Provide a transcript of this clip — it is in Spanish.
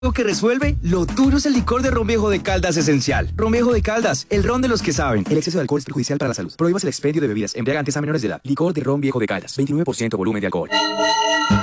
Lo que resuelve, lo tuyo es el licor de ron viejo de Caldas Esencial. Ron viejo de Caldas, el ron de los que saben. El exceso de alcohol es perjudicial para la salud. Prohíbas el expendio de bebidas embriagantes a menores de edad. Licor de ron viejo de Caldas, 29% volumen de alcohol.